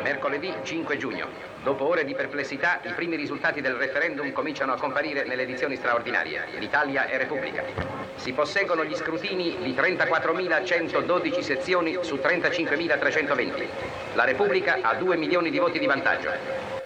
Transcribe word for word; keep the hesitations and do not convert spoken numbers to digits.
mercoledì cinque giugno. Dopo ore di perplessità, i primi risultati del referendum cominciano a comparire nelle edizioni straordinarie. L'Italia è Repubblica. Si posseggono gli scrutini di trentaquattromilacentododici sezioni su trentacinquemilatrecentoventi. La Repubblica ha due milioni di voti di vantaggio.